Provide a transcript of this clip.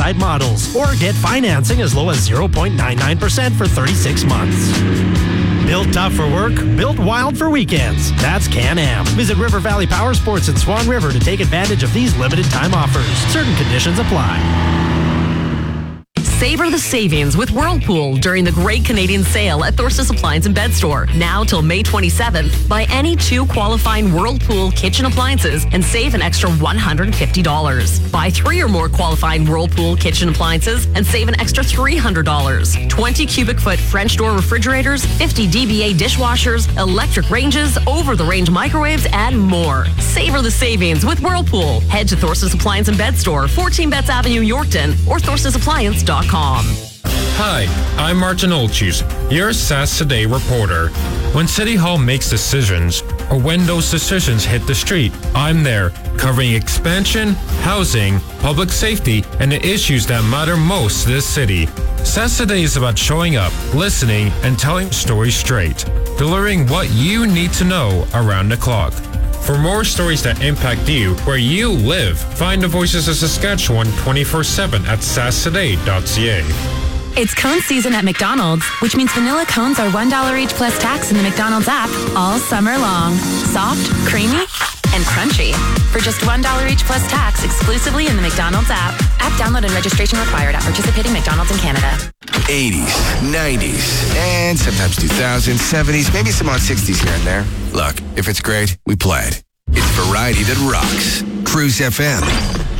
side-by-side models. Or get financing as low as 0.99% for 36 months. Built tough for work, built wild for weekends. That's Can-Am. Visit River Valley Power Sports in Swan River to take advantage of these limited time offers. Certain conditions apply. Savor the savings with Whirlpool during the Great Canadian Sale at Thorst's Appliance and Bed Store. Now till May 27th. Buy any 2 qualifying Whirlpool kitchen appliances and save an extra $150. Buy 3 or more qualifying Whirlpool kitchen appliances and save an extra $300. 20 cubic foot French door refrigerators, 50 dBA dishwashers, electric ranges, over-the-range microwaves, and more. Savor the savings with Whirlpool. Head to Thorst's Appliance and Bed Store, 14 Betts Avenue, Yorkton, or thorstasappliance.com. Hi, I'm Martin Olchus, your SAS Today reporter. When City Hall makes decisions, or when those decisions hit the street, I'm there, covering expansion, housing, public safety, and the issues that matter most to this city. SAS Today is about showing up, listening, and telling stories straight, delivering what you need to know around the clock. For more stories that impact you where you live, find the Voices of Saskatchewan 24/7 at sastoday.ca. It's cone season at McDonald's, which means vanilla cones are $1 each plus tax in the McDonald's app all summer long. Soft, creamy, and crunchy. For just $1 each plus tax exclusively in the McDonald's app. App download and registration required at participating McDonald's in Canada. 80s, 90s, and sometimes 2000s, 70s, maybe some odd 60s here and there. Look, if it's great, we play it. It's variety that rocks. Cruise FM.